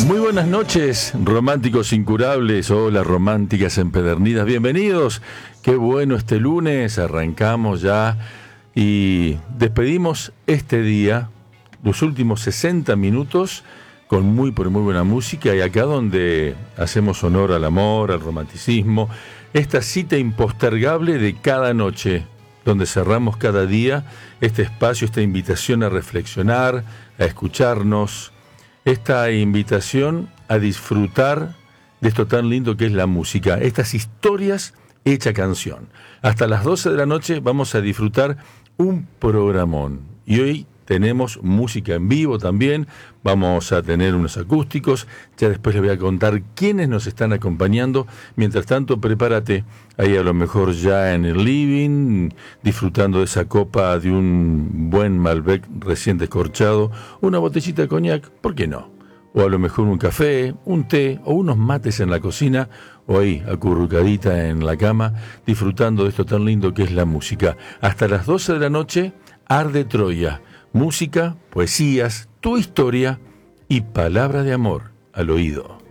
Muy buenas noches, románticos incurables, hola románticas empedernidas, bienvenidos. Qué bueno este lunes, arrancamos ya y despedimos este día, los últimos 60 minutos con muy buena música, y acá donde hacemos honor al amor, al romanticismo, esta cita impostergable de cada noche, donde cerramos cada día este espacio, esta invitación a reflexionar, a escucharnos, esta invitación a disfrutar de esto tan lindo que es la música, estas historias hecha canción. Hasta las 12 de la noche vamos a disfrutar un programón. Y hoy tenemos música en vivo también, vamos a tener unos acústicos, ya después les voy a contar quiénes nos están acompañando. Mientras tanto, prepárate ahí a lo mejor ya en el living, disfrutando de esa copa de un buen Malbec recién descorchado, una botellita de coñac, ¿por qué no? O a lo mejor un café, un té o unos mates en la cocina, o ahí acurrucadita en la cama, disfrutando de esto tan lindo que es la música. Hasta las 12 de la noche, Arde Troya. Música, poesías, tu historia y palabra de amor al oído.